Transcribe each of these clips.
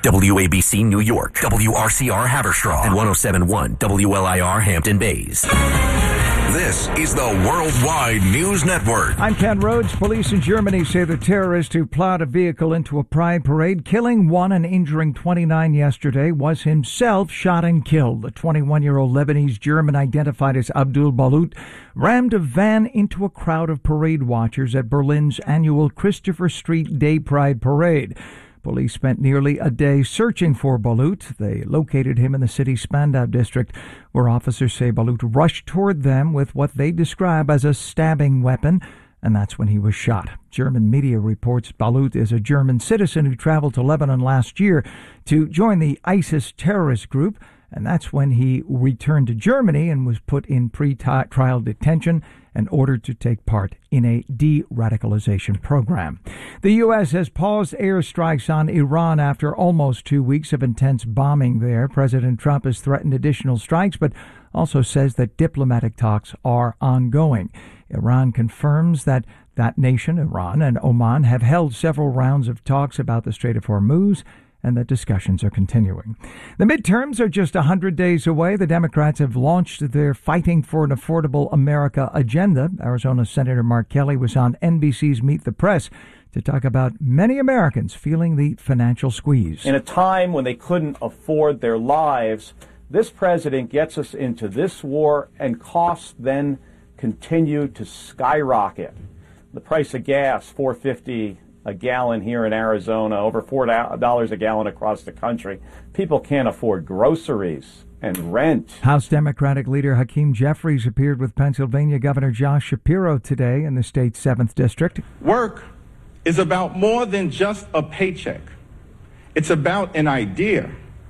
WABC New York, WRCR Haverstraw, and 107.1 WLIR Hampton Bays. This is the Worldwide News Network. I'm Ken Rhodes. Police in Germany say the terrorist who plowed a vehicle into a pride parade, killing 1 and injuring 29 yesterday, was himself shot and killed. The 21-year-old Lebanese German, identified as Abdul Balut, rammed a van into a crowd of parade watchers at Berlin's annual Christopher Street Day Pride Parade. Police spent nearly a day searching for Balut. They located him in the city's Spandau district, where officers say Balut rushed toward them with what they describe as a stabbing weapon, and that's when he was shot. German media reports Balut is a German citizen who traveled to Lebanon last year to join the ISIS terrorist group, and that's when he returned to Germany and was put in pre-trial detention and ordered to take part in a de-radicalization program. The U.S. has paused airstrikes on Iran after almost 2 weeks of intense bombing there. President Trump has threatened additional strikes, but also says that diplomatic talks are ongoing. Iran confirms that nation, Iran and Oman, have held several rounds of talks about the Strait of Hormuz, and that discussions are continuing. The midterms are just 100 days away. The Democrats have launched their Fighting for an Affordable America agenda. Arizona Senator Mark Kelly was on NBC's Meet the Press to talk about many Americans feeling the financial squeeze. In a time when they couldn't afford their lives, this president gets us into this war, and costs then continue to skyrocket. The price of gas, $4.50 a gallon here in Arizona, over $4 a gallon across the country. People can't afford groceries and rent. House Democratic leader Hakeem Jeffries appeared with Pennsylvania Governor Josh Shapiro today in the state's 7th district. Work is about more than just a paycheck. It's about an idea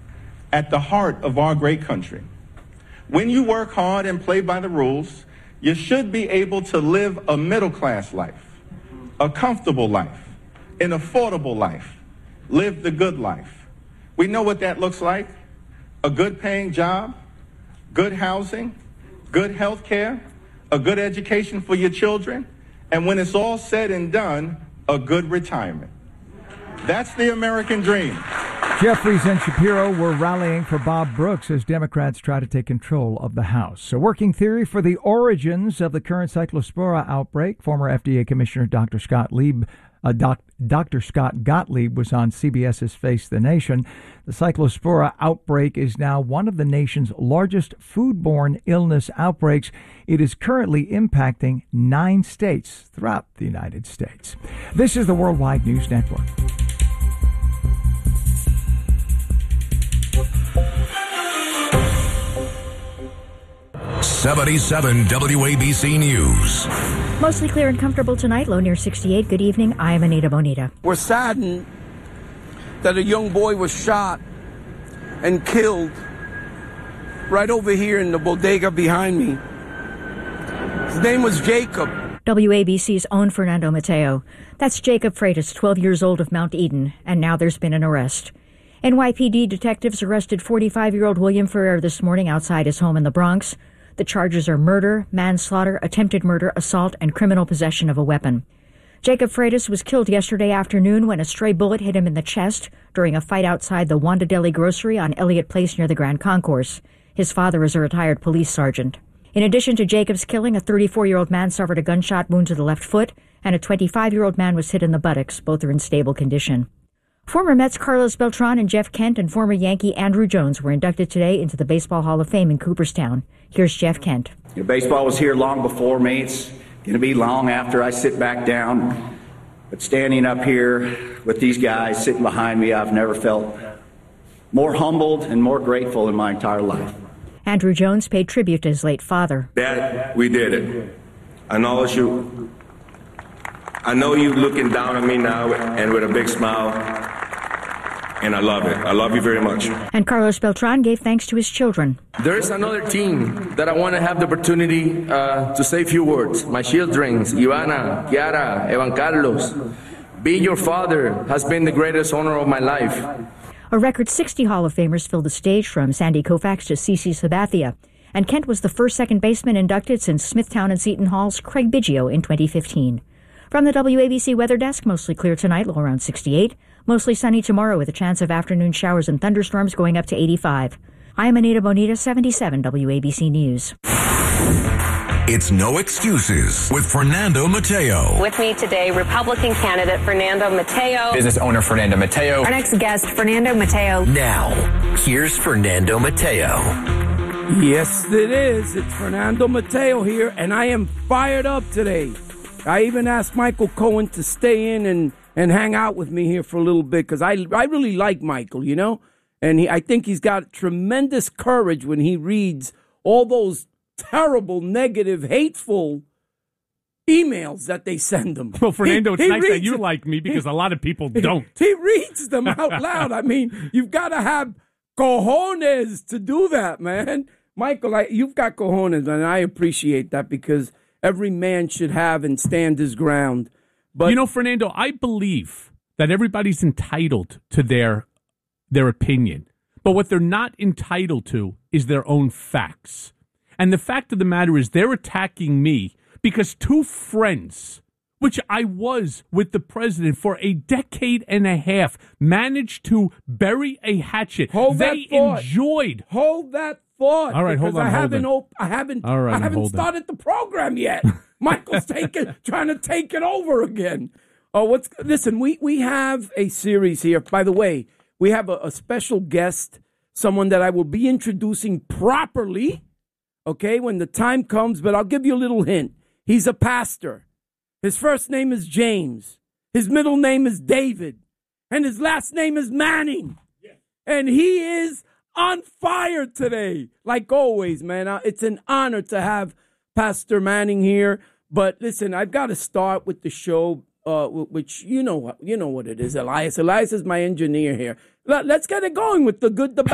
at the heart of our great country. When you work hard and play by the rules, you should be able to live a middle-class life, a comfortable life, an affordable life, live the good life. We know what that looks like: a good paying job, good housing, good health care, a good education for your children, and when it's all said and done, a good retirement. That's the American dream. Jeffries and Shapiro were rallying for Bob Brooks as Democrats try to take control of the House. A working theory for the origins of the current Cyclospora outbreak. Former FDA Commissioner Dr. Scott Gottlieb was on CBS's Face the Nation. The Cyclospora outbreak is now one of the nation's largest foodborne illness outbreaks. It is currently impacting 9 states throughout the United States. This is the Worldwide News Network. '77 WABC News. Mostly clear and comfortable tonight, low near 68. Good evening, I'm Anita Bonita. We're saddened that a young boy was shot and killed right over here in the bodega behind me. His name was Jacob. WABC's own Fernando Mateo. That's Jacob Freitas, 12 years old, of Mount Eden, and now there's been an arrest. NYPD detectives arrested 45-year-old William Ferrer this morning outside his home in the Bronx. The charges are murder, manslaughter, attempted murder, assault, and criminal possession of a weapon. Jacob Freitas was killed yesterday afternoon when a stray bullet hit him in the chest during a fight outside the Wanda Deli grocery on Elliott Place near the Grand Concourse. His father is a retired police sergeant. In addition to Jacob's killing, a 34-year-old man suffered a gunshot wound to the left foot, and a 25-year-old man was hit in the buttocks. Both are in stable condition. Former Mets Carlos Beltran and Jeff Kent and former Yankee Andrew Jones were inducted today into the Baseball Hall of Fame in Cooperstown. Here's Jeff Kent. Baseball was here long before me. It's going to be long after I sit back down. But standing up here with these guys sitting behind me, I've never felt more humbled and more grateful in my entire life. Andrew Jones paid tribute to his late father. Dad, we did it. I know you looking down on me now and with a big smile, and I love it. I love you very much. And Carlos Beltran gave thanks to his children. There's another team that I want to have the opportunity to say a few words. My children, Ivana, Kiara, Evan Carlos. Being your father has been the greatest honor of my life. A record 60 Hall of Famers filled the stage, from Sandy Koufax to CeCe Sabathia. And Kent was the first second baseman inducted since Smithtown and Seton Hall's Craig Biggio in 2015. From the WABC Weather Desk, mostly clear tonight, low around 68. Mostly sunny tomorrow with a chance of afternoon showers and thunderstorms going up to 85. I am Anita Bonita, 77 WABC News. It's No Excuses with Fernando Mateo. With me today, Republican candidate Fernando Mateo. Business owner Fernando Mateo. Our next guest, Fernando Mateo. Now, here's Fernando Mateo. Yes, it is. It's Fernando Mateo here, and I am fired up today. I even asked Michael Cohen to stay in and hang out with me here for a little bit because I really like Michael, you know? And I think he's got tremendous courage when he reads all those terrible, negative, hateful emails that they send him. Well, Fernando, it's nice that you like me because a lot of people don't. He reads them out loud. I mean, you've got to have cojones to do that, man. Michael, you've got cojones, and I appreciate that because every man should have and stand his ground. But you know, Fernando, I believe that everybody's entitled to their opinion. But what they're not entitled to is their own facts. And the fact of the matter is they're attacking me because two friends, which I was with the president for a decade and a half, managed to bury a hatchet. Hold that thought. Hold that thought. All right, hold on. I haven't started the program yet. Michael's trying to take it over again. Listen, we have a series here. By the way, we have a special guest, someone that I will be introducing properly. Okay, when the time comes, but I'll give you a little hint. He's a pastor. His first name is James. His middle name is David. And his last name is Manning. Yes. And he is on fire today. Like always, man. It's an honor to have Pastor Manning here. But listen, I've got to start with the show, which you know what it is, Elias. Elias is my engineer here. Let's get it going with the good, the bad.